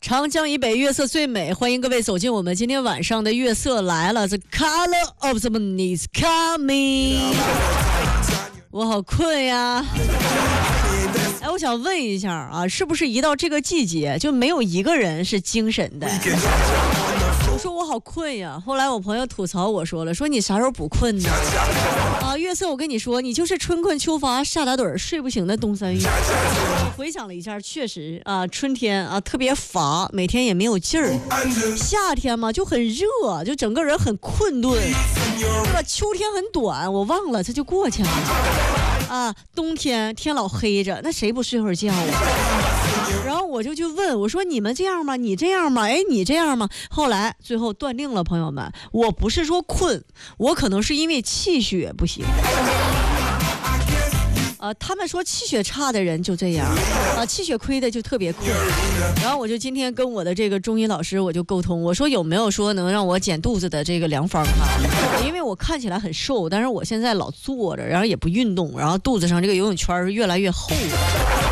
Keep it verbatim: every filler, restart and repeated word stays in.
长江以北月色最美，欢迎各位走进我们今天晚上的月色来了 The color of the moon is coming 我好困呀。哎，我想问一下啊，是不是一到这个季节就没有一个人是精神的？我说我好困呀，后来我朋友吐槽我说了，说你啥时候不困呢？啊，月色，我跟你说，你就是春困秋乏夏打盹睡不醒的冬三月。我回想了一下，确实啊，春天啊特别乏，每天也没有劲儿；夏天嘛就很热，就整个人很困顿，对吧？秋天很短，我忘了这就过去了。啊，冬天天老黑着，那谁不睡会儿觉啊？然后我就去问我说：“你们这样吗？你这样吗？哎，你这样吗？”后来最后断定了，朋友们，我不是说困，我可能是因为气血不行。呃，他们说气血差的人就这样，啊、呃，气血亏的就特别困。然后我就今天跟我的这个中医老师我就沟通，我说有没有说能让我减肚子的这个良方啊？因为我看起来很瘦，但是我现在老坐着，然后也不运动，然后肚子上这个游泳圈是越来越厚。